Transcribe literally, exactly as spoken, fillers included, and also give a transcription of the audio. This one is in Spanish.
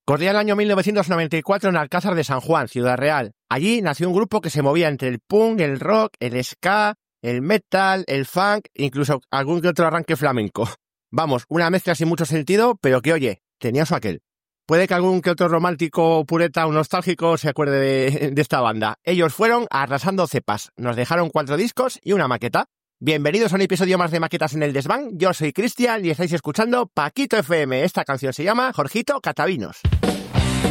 Corría el año mil novecientos noventa y cuatro en Alcázar de San Juan, Ciudad Real. Allí nació un grupo que se movía entre el punk, el rock, el ska, el metal, el funk, incluso algún que otro arranque flamenco. Vamos, una mezcla sin mucho sentido, pero que, oye, tenía su aquel. Puede que algún que otro romántico, pureta o nostálgico se acuerde de, de esta banda. Ellos fueron Arrasando Cepas. Nos dejaron cuatro discos y una maqueta. Bienvenidos a un episodio más de Maquetas en el Desván. Yo soy Cristian y estáis escuchando Paquito F M. Esta canción se llama Jorgito Catavinos.